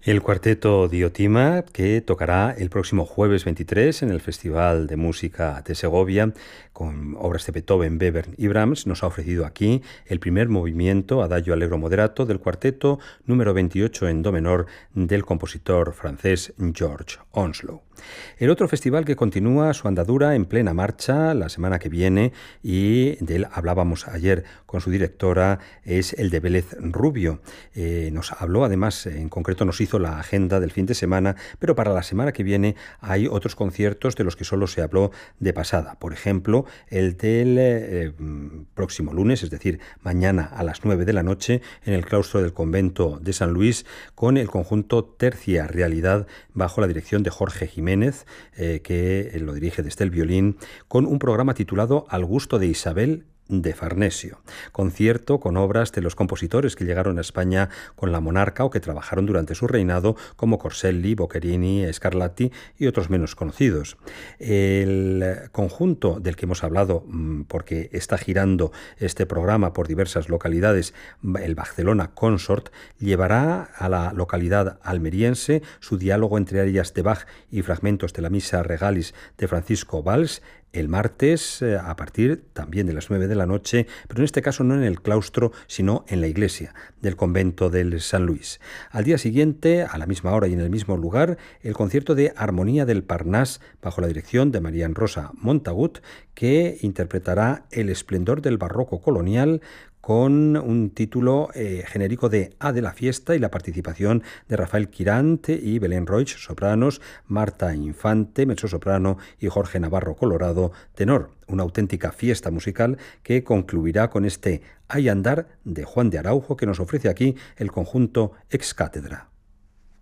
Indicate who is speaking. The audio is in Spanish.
Speaker 1: El cuarteto Diotima, que tocará el próximo jueves 23 en el Festival de Música de Segovia, con obras de Beethoven, Webern y Brahms, nos ha ofrecido aquí el primer movimiento, Adagio Allegro Moderato, del cuarteto número 28 en do menor del compositor francés George Onslow. El otro festival que continúa su andadura en plena marcha la semana que viene, y de él hablábamos ayer con su directora, es el de Vélez Rubio. Nos habló, además, en concreto nos hizo la agenda del fin de semana, pero para la semana que viene hay otros conciertos de los que solo se habló de pasada. Por ejemplo, el del próximo lunes, es decir, mañana a las 9 de la noche, en el claustro del convento de San Luis, con el conjunto Tercia Realidad, bajo la dirección de Jorge Jiménez, que lo dirige desde el violín, con un programa titulado Al gusto de Isabel de Farnesio, concierto con obras de los compositores que llegaron a España con la monarca o que trabajaron durante su reinado, como Corselli, Boccherini, Scarlatti y otros menos conocidos. El conjunto del que hemos hablado, porque está girando este programa por diversas localidades, el Barcelona Consort, llevará a la localidad almeriense su diálogo entre arias de Bach y fragmentos de la Missa Regalis de Francisco Valls, el martes a partir también de las 9 de la noche, pero en este caso no en el claustro, sino en la iglesia del convento del San Luis. Al día siguiente, a la misma hora y en el mismo lugar, el concierto de Armonía del Parnás, bajo la dirección de Marian Rosa Montagut, que interpretará El esplendor del barroco colonial, con un título genérico de A de la fiesta, y la participación de Rafael Quirante y Belén Roig, sopranos, Marta Infante, mezzosoprano, y Jorge Navarro Colorado, tenor. Una auténtica fiesta musical que concluirá con este Hay andar de Juan de Araujo, que nos ofrece aquí el conjunto Ex Cátedra.